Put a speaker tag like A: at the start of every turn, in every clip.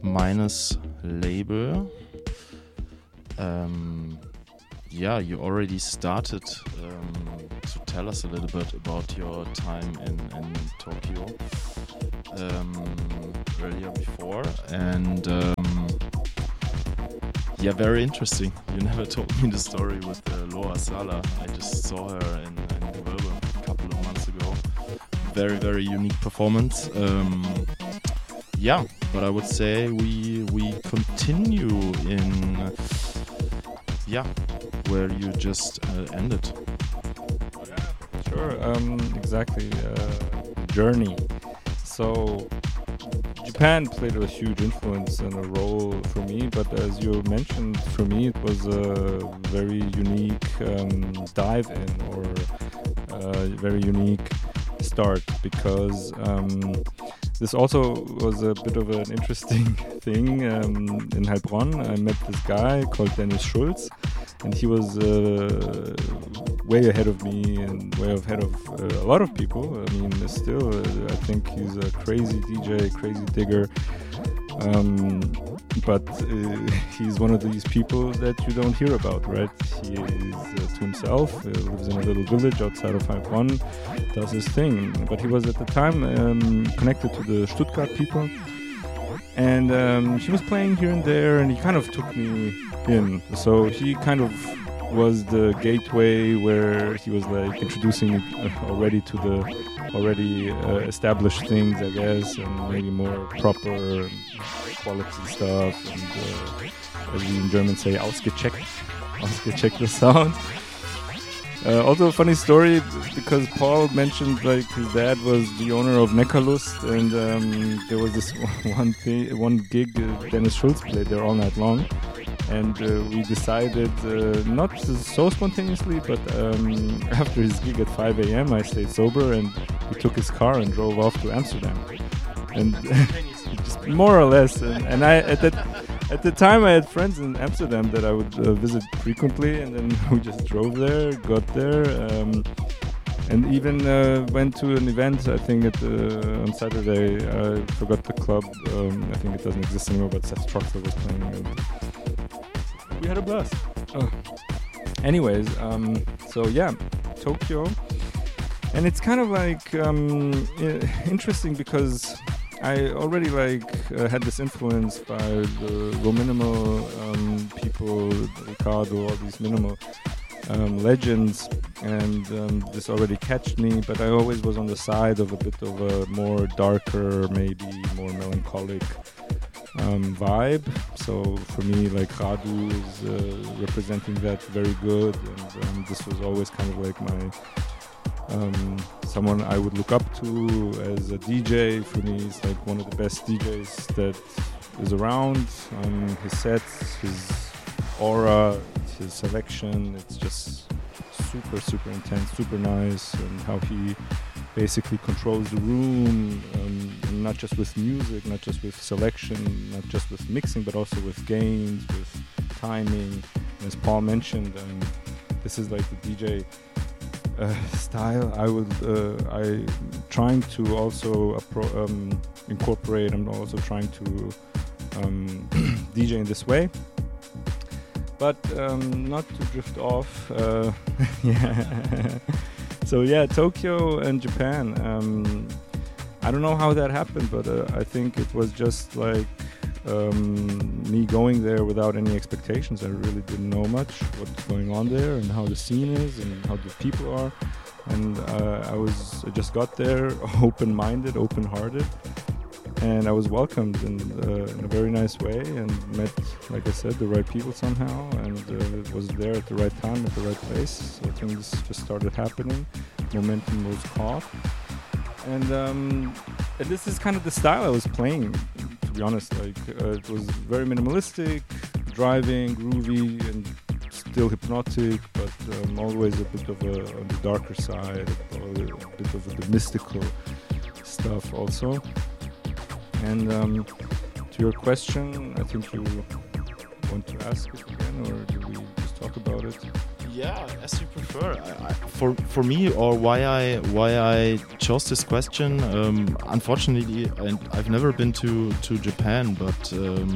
A: minus label. You already started to tell us a little bit about your time in Tokyo earlier before, and very interesting. You never told me the story with Laura Sala. I just saw her in Werbe a couple of months ago. Very, very unique performance. But I would say we continue in where you just ended.
B: Yeah, sure. Exactly. Journey. So Japan played a huge influence and a role for me, but as you mentioned, for me it was a very unique dive in, or a very unique start, because this also was a bit of an interesting thing. In Heilbronn, I met this guy called Dennis Schulz, and he was way ahead of me and way ahead of a lot of people. I mean, still, I think he's a crazy DJ, crazy digger. But he's one of these people that you don't hear about, right? He is to himself, lives in a little village outside of Heilbronn, does his thing. But he was at the time connected to the Stuttgart people, and he was playing here and there, and he kind of took me in. So he kind of was the gateway where he was like introducing me already to the already established things, I guess, and maybe more proper quality stuff, and as we in German say, ausgecheckt the sound. Also a funny story, because Paul mentioned like his dad was the owner of Neckarlust, and there was this one gig Dennis Schulz played there all night long, and we decided, not so spontaneously, but after his gig at 5 a.m. I stayed sober, and we took his car and drove off to Amsterdam, and just more or less, and I at the time I had friends in Amsterdam that I would visit frequently, and then we just drove there, got there, and even went to an event, I think on Saturday. I forgot the club, I think it doesn't exist anymore, but Seth Troxler was playing, and we had a blast. Anyways, so yeah, Tokyo, and it's kind of like interesting, because I already had this influence by the low minimal people, Ricardo, all these minimal legends, and this already catched me, but I always was on the side of a bit of a more darker, maybe more melancholic vibe. So for me, like, Radu is representing that very good, and this was always kind of like my someone I would look up to as a DJ. For me, he's like one of the best DJs that is around. His sets, his aura, his selection, it's just super, super intense, super nice, and how he basically controls the room, not just with music, not just with selection, not just with mixing, but also with gains, with timing. As Paul mentioned, this is like the DJ style I trying to also incorporate. I'm also trying to DJ in this way, but not to drift off. So yeah, Tokyo and Japan. I don't know how that happened, but I think it was just like me going there without any expectations. I really didn't know much what's going on there and how the scene is and how the people are, and I just got there open-minded, open-hearted, and I was welcomed in a very nice way, and met, like I said, the right people somehow, and was there at the right time, at the right place. So things just started happening, momentum was caught, and this is kind of the style I was playing, to be honest. Like, it was very minimalistic, driving, groovy, and still hypnotic, but always a bit of on the darker side, a bit of the mystical stuff also. And to your question, I think you want to ask it again, or do we just talk about it?
A: Yeah, as you prefer. For me, or why I chose this question. Unfortunately, I've never been to Japan, but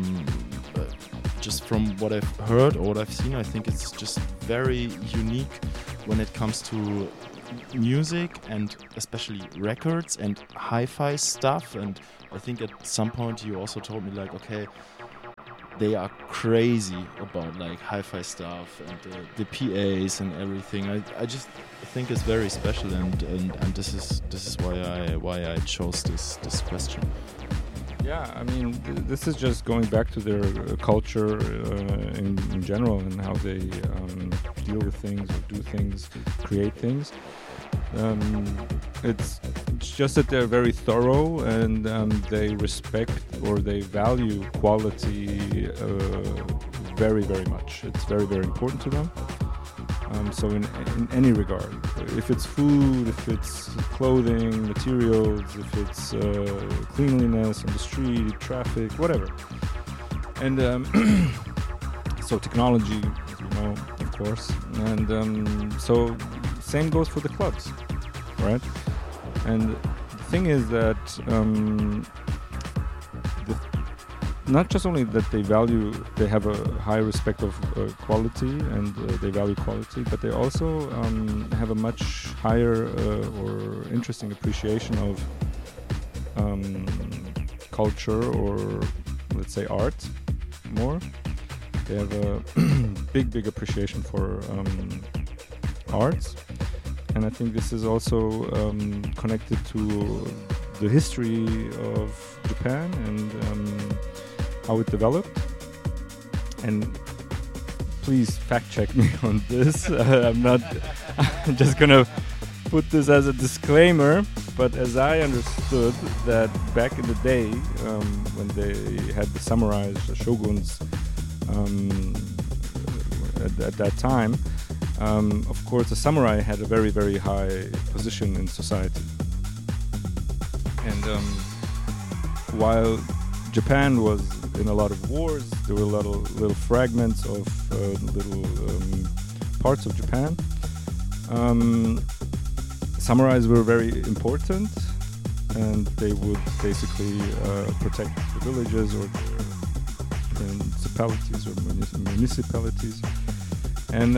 A: just from what I've heard or what I've seen, I think it's just very unique when it comes to music and especially records and hi-fi stuff. And I think at some point you also told me like, okay, they are crazy about like hi-fi stuff and the PAs and everything. I just think it's very special, and this is why I chose this question.
B: Yeah, I mean, this is just going back to their culture in general and how they deal with things or do things, create things. It's just that they're very thorough, and they respect or they value quality very, very much. It's very, very important to them. So in any regard, if it's food, if it's clothing, materials, if it's cleanliness on the street, traffic, whatever. And so technology, as you know, of course. And so same goes for the clubs, right? And the thing is that not just only that they have a high respect of quality and they value quality, but they also have a much higher or interesting appreciation of culture, or let's say art more. They have a big appreciation for arts, and I think this is also connected to the history of Japan and how it developed. And please fact check me on this. I'm just gonna put this as a disclaimer, but as I understood that back in the day, when they had the samurais, the shoguns, at that time, of course the samurai had a very, very high position in society. And while Japan was in a lot of wars, there were a lot of little fragments of little parts of Japan. Samurais were very important, and they would basically protect the villages or the municipalities and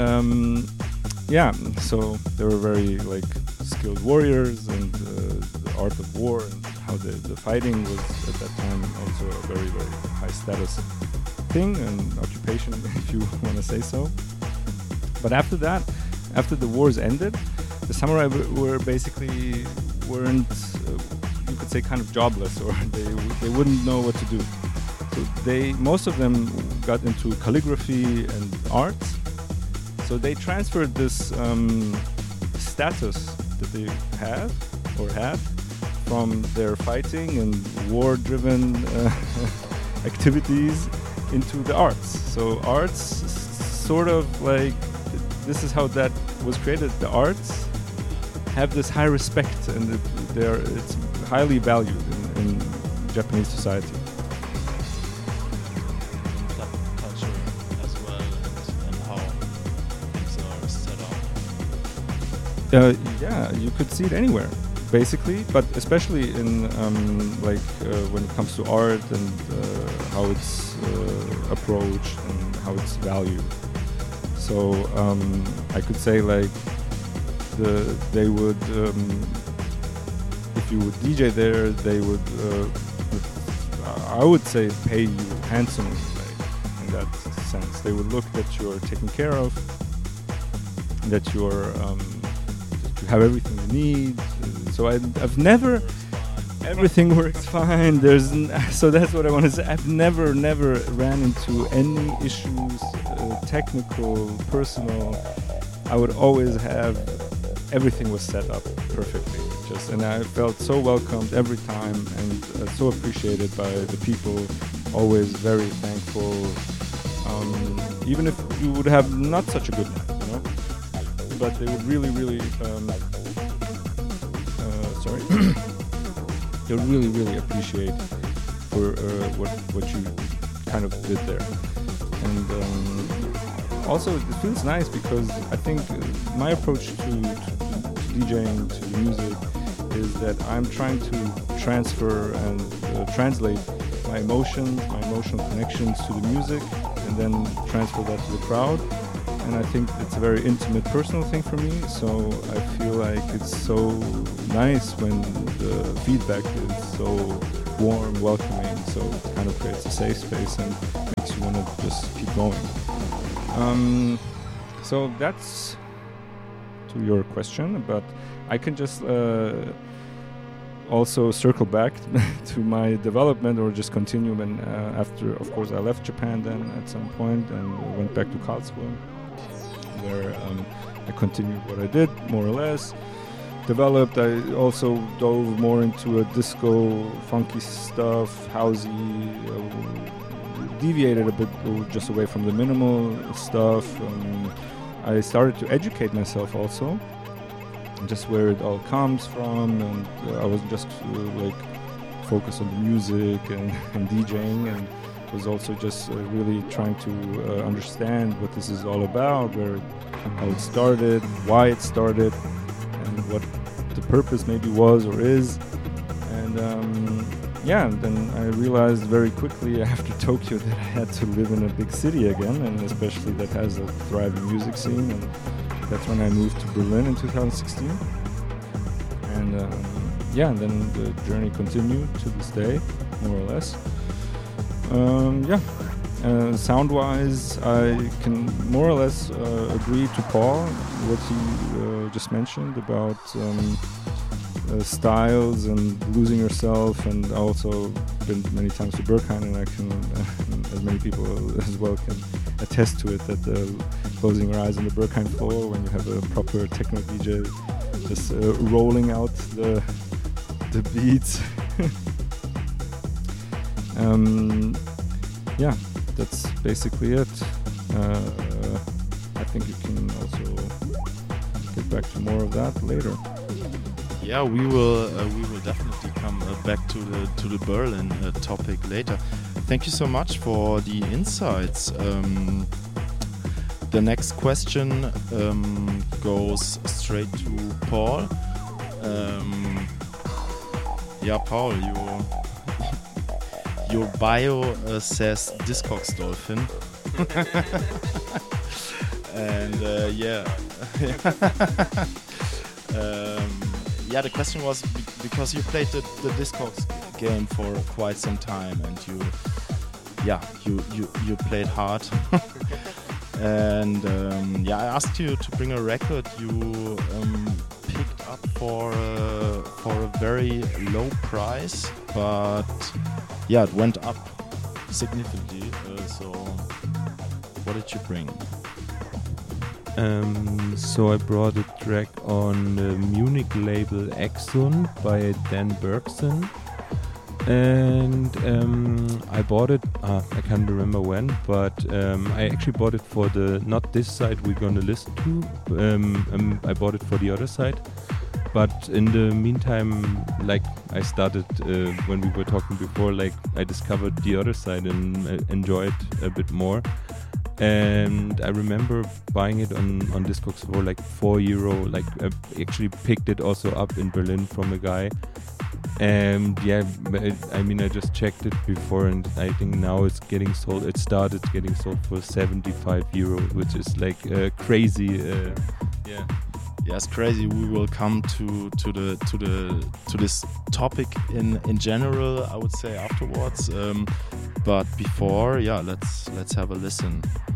B: so they were very like skilled warriors, and the art of war and how the fighting was at that time also a very, very high status thing and occupation, if you want to say so. But after that, after the wars ended, the samurai were basically weren't you could say kind of jobless, or they wouldn't know what to do. So most of them got into calligraphy and art. So they transferred this status that they have or had from their fighting and war-driven activities into the arts. So arts, sort of like, this is how that was created. The arts have this high respect, and it's highly valued in Japanese society.
A: Culture as well, and how things are set up.
B: Yeah, you could see it anywhere, basically, but especially in when it comes to art and how it's approached and how it's valued. So I could say like they would if you would DJ there, they would I would say pay you handsomely, like, in that sense. They would look that you're taken care of, that that you have everything you need. So I've never, everything works fine. So that's what I want to say. I've never ran into any issues, technical, personal. I would always have, everything was set up perfectly. And I felt so welcomed every time, and so appreciated by the people. Always very thankful. Even if you would have not such a good night, you know. But they would really, they would really appreciate for what you kind of did there. And also it feels nice because I think my approach to DJing, to the music, is that I'm trying to transfer and translate my emotions, my emotional connections to the music, and then transfer that to the crowd. And I think it's a very intimate, personal thing for me. So I feel like it's so nice when the feedback is so warm, welcoming. So it kind of creates a safe space and makes you want to just keep going. So that's to your question, but I can just also circle back to my development, or just continue when after, of course, I left Japan then at some point and went back to Karlsruhe, where I continued what I did, more or less. Developed, I also dove more into a disco, funky stuff, housey, deviated a bit just away from the minimal stuff. I started to educate myself also, just where it all comes from, and I was just like focused on the music and DJing, and was also just really trying to understand what this is all about, how it started, why it started, and what the purpose maybe was or is. And then I realized very quickly after Tokyo that I had to live in a big city again, and especially that has a thriving music scene. And that's when I moved to Berlin in 2016. And then the journey continued to this day, more or less. Sound-wise, I can more or less agree to Paul, what he just mentioned about styles and losing yourself, and I also been many times to Berghain, and I can, as many people as well can attest to it, that closing your eyes on the Berghain floor when you have a proper techno DJ just rolling out the beats. That's basically it. I think you can also get back to more of that later.
A: Yeah, we will definitely come back to the Berlin topic later. Thank you so much for the insights. The next question goes straight to Paul. Paul, your bio says Discogs Dolphin. And the question was because you played the Discogs game for quite some time, and you played hard. And I asked you to bring a record you picked up for a very low price, but it went up significantly. So what did you bring?
C: So I brought a track on the Munich label Exxon by Dan Bergson, and I bought it, I can't remember when, but I actually bought it for not this side we're gonna listen to, I bought it for the other side, but in the meantime, like I started, when we were talking before, like I discovered the other side and enjoyed a bit more. And I remember buying it on Discogs for like €4. Like I actually picked it also up in Berlin from a guy. And I just checked it before, and I think now it's getting sold. It started getting sold for €75, which is like crazy.
A: Yeah, it's crazy. We will come to this topic in general, I would say, afterwards. But before, let's have a listen.